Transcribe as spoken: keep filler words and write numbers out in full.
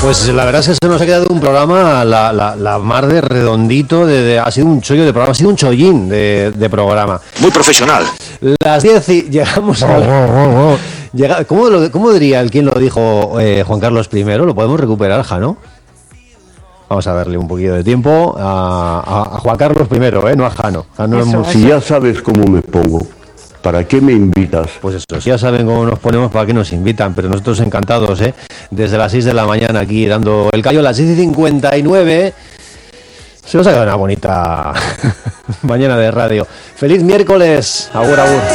Pues la verdad es que se nos ha quedado un programa la, la, la mar de redondito, de, de, ha sido un chollo de programa, ha sido un chollín de, de programa. Muy profesional. Las diez y llegamos a... La, llega, ¿cómo, lo, ¿Cómo diría el quien lo dijo eh, Juan Carlos primero? ¿Lo podemos recuperar, Jano? Vamos a darle un poquito de tiempo a, a, a Juan Carlos primero, ¿eh? No a Jano. Jano eso, hemos... eso. Si ya sabes cómo me pongo, ¿para qué me invitas? Pues eso, si ya saben cómo nos ponemos, para qué nos invitan, pero nosotros encantados, ¿eh? Desde las seis de la mañana aquí dando el callo, a las seis y cincuenta y nueve. Se nos ha quedado una bonita mañana de radio. ¡Feliz miércoles! Agur, agur.